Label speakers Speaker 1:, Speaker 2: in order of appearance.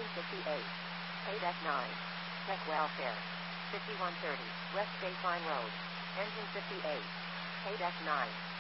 Speaker 1: Engine 58. Paid F9. Tech Welfare. 5130, West Bayfine Road. Engine 58. Paid F9.